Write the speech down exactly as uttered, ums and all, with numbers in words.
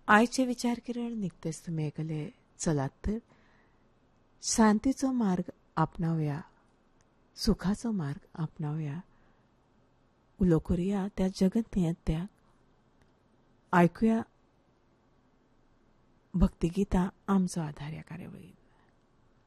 आयचे विचार किरण निकतेच तुम्ही ऐकले. चलात तर शांतीचो मार्ग आपणावया, सुखाचो मार्ग आपणावया. उलो करुया त्या जगत नियत्याक. ऐकुया भक्तिगीतां आमचो आधार ह्या कार्यावळींत.